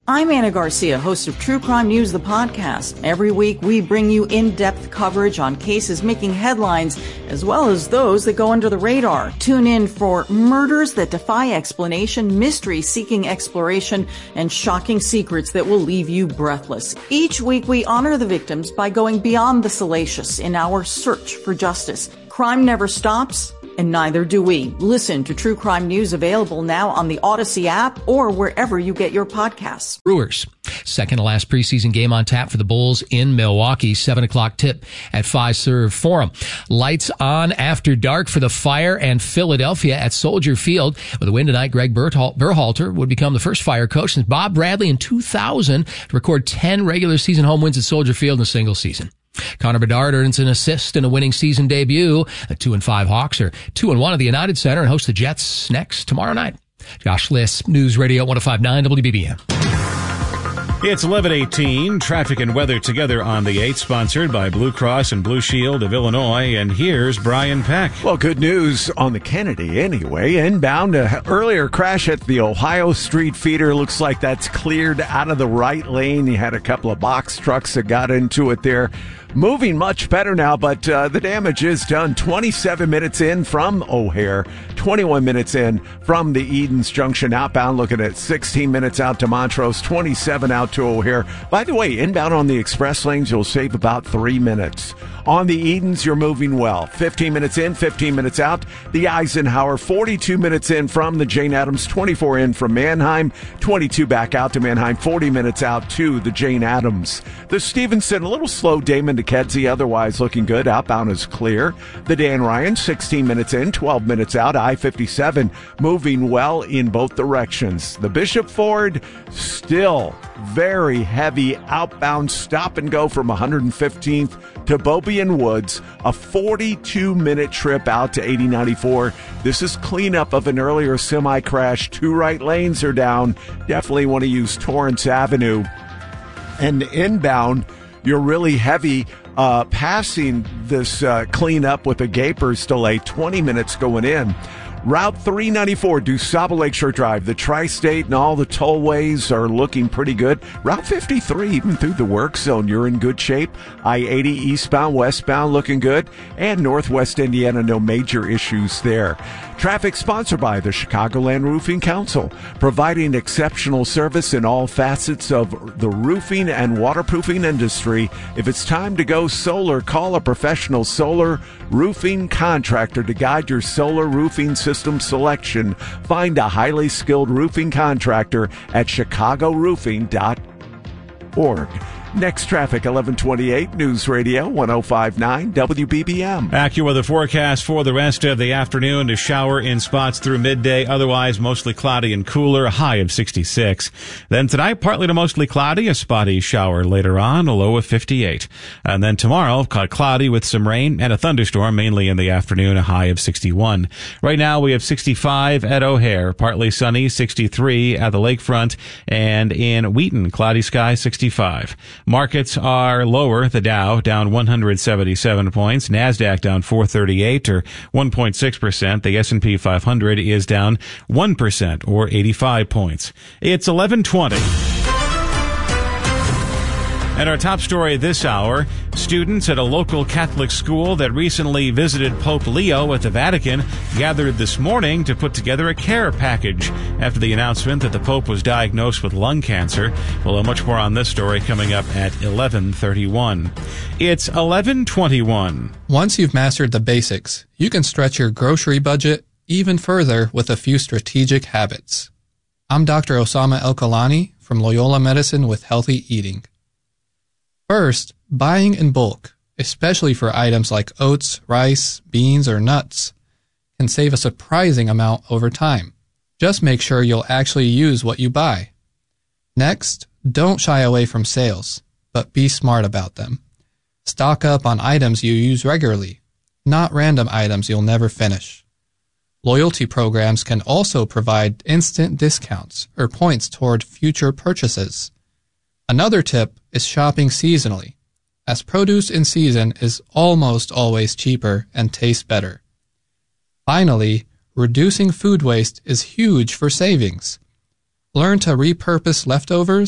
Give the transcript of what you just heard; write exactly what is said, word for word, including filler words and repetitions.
I'm Anna Garcia, host of True Crime News, the podcast. Every week, we bring you in-depth coverage on cases making headlines, as well as those that go under the radar. Tune in for murders that defy explanation, mysteries seeking exploration, and shocking secrets that will leave you breathless. Each week, we honor the victims by going beyond the salacious in our search for justice. Crime never stops, and neither do we. Listen to True Crime News, available now on the Odyssey app or wherever you get your podcasts. Brewers, second to last preseason game on tap for the Bulls in Milwaukee. seven o'clock tip at Fiserv Forum. Lights on after dark for the Fire and Philadelphia at Soldier Field. With a win tonight, Greg Berhal- Berhalter would become the first Fire coach since Bob Bradley in two thousand to record ten regular season home wins at Soldier Field in a single season. Connor Bedard earns an assist in a winning season debut. The two and five Hawks are two and one at the United Center and host the Jets next tomorrow night. Josh Liss, News Radio one oh five point nine W B B M. It's eleven eighteen. Traffic and weather together on the eighth, sponsored by Blue Cross and Blue Shield of Illinois. And here's Brian Peck. Well, good news on the Kennedy anyway. Inbound, uh, earlier crash at the Ohio Street feeder. Looks like that's cleared out of the right lane. You had a couple of box trucks that got into it there. Moving much better now, but uh, the damage is done. twenty-seven minutes in from O'Hare, twenty-one minutes in from the Edens Junction outbound, looking at sixteen minutes out to Montrose, twenty-seven out to O'Hare. By the way, inbound on the express lanes, you'll save about three minutes. On the Edens, you're moving well. fifteen minutes in, fifteen minutes out. The Eisenhower, forty-two minutes in from the Jane Addams, twenty-four in from Manheim, twenty-two back out to Manheim, forty minutes out to the Jane Addams. The Stevenson, a little slow, Damon to Kedzie, otherwise looking good. Outbound is clear. The Dan Ryan, sixteen minutes in, twelve minutes out. I fifty-seven moving well in both directions. The Bishop Ford, still very heavy outbound stop and go from one hundred fifteenth to Beaubien Woods, a forty-two minute trip out to eighty ninety-four. This is cleanup of an earlier semi crash. Two right lanes are down. Definitely want to use Torrance Avenue. And inbound, you're really heavy uh, passing this uh, cleanup with a Gapers delay, twenty minutes going in. Route three ninety-four, DuSable Lakeshore Drive, the Tri-State and all the tollways are looking pretty good. Route fifty-three, even through the work zone, you're in good shape. I eighty eastbound, westbound looking good. And Northwest Indiana, no major issues there. Traffic sponsored by the Chicagoland Roofing Council, providing exceptional service in all facets of the roofing and waterproofing industry. If it's time to go solar, call a professional solar roofing contractor to guide your solar roofing system selection. Find a highly skilled roofing contractor at chicago roofing dot org. Next traffic, eleven twenty-eight, News Radio one oh five point nine W B B M. AccuWeather forecast for the rest of the afternoon. To shower in spots through midday. Otherwise, mostly cloudy and cooler. A high of sixty-six. Then tonight, partly to mostly cloudy. A spotty shower later on. A low of fifty-eight. And then tomorrow, cloudy with some rain and a thunderstorm, mainly in the afternoon. A high of sixty-one. Right now, we have sixty-five at O'Hare. Partly sunny. sixty-three at the lakefront. And in Wheaton, cloudy sky, sixty-five. Markets are lower. The Dow down one hundred seventy-seven points. NASDAQ down four thirty-eight or one point six percent. The S and P five hundred is down one percent or eighty-five points. It's eleven twenty. And our top story this hour, students at a local Catholic school that recently visited Pope Leo at the Vatican gathered this morning to put together a care package after the announcement that the Pope was diagnosed with lung cancer. We'll have much more on this story coming up at eleven thirty-one. It's eleven twenty-one. Once you've mastered the basics, you can stretch your grocery budget even further with a few strategic habits. I'm Doctor Osama El-Kalani from Loyola Medicine with Healthy Eating. First, buying in bulk, especially for items like oats, rice, beans, or nuts, can save a surprising amount over time. Just make sure you'll actually use what you buy. Next, don't shy away from sales, but be smart about them. Stock up on items you use regularly, not random items you'll never finish. Loyalty programs can also provide instant discounts or points toward future purchases. Another tip is shopping seasonally, as produce in season is almost always cheaper and tastes better. Finally, reducing food waste is huge for savings. Learn to repurpose leftovers